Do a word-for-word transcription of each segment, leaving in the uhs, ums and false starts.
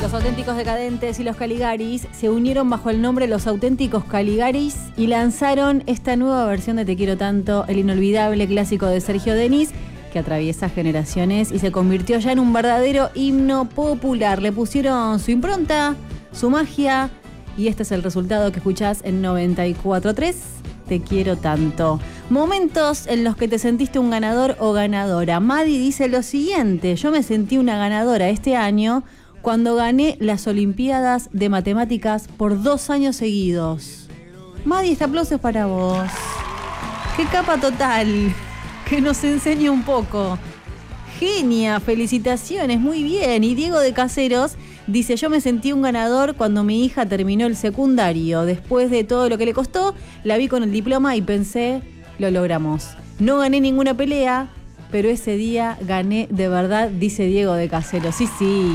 Los Auténticos Decadentes y los Caligaris se unieron bajo el nombre Los Auténticos Caligaris y lanzaron esta nueva versión de Te Quiero Tanto, el inolvidable clásico de Sergio Denis, que atraviesa generaciones y se convirtió ya en un verdadero himno popular. Le pusieron su impronta, su magia, y este es el resultado que escuchás en noventa y cuatro punto tres. Te quiero tanto. Momentos en los que te sentiste un ganador o ganadora. Madi dice lo siguiente: yo me sentí una ganadora este año cuando gané las Olimpiadas de Matemáticas por dos años seguidos. Madi, este aplauso es para vos. ¡Qué capa total! Que nos enseñe un poco. Genia, felicitaciones, muy bien. Y Diego de Caseros dice: yo me sentí un ganador cuando mi hija terminó el secundario. Después de todo lo que le costó, la vi con el diploma y pensé, lo logramos. No gané ninguna pelea, pero ese día gané de verdad, dice Diego de Caseros. Sí, sí.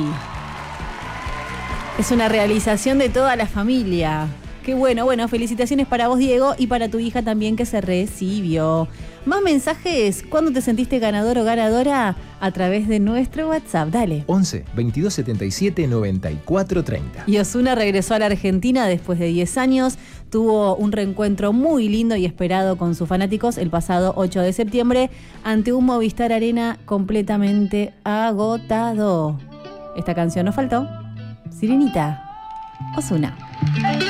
Es una realización de toda la familia. Qué bueno, bueno, felicitaciones para vos, Diego, y para tu hija también, que se recibió. Más mensajes, ¿cuándo te sentiste ganador o ganadora? A través de nuestro WhatsApp, dale. once, veintidós setenta y siete, noventa y cuatro treinta. Y Ozuna regresó a la Argentina después de diez años. Tuvo un reencuentro muy lindo y esperado con sus fanáticos el pasado ocho de septiembre ante un Movistar Arena completamente agotado. Esta canción nos faltó. Sirenita, Ozuna.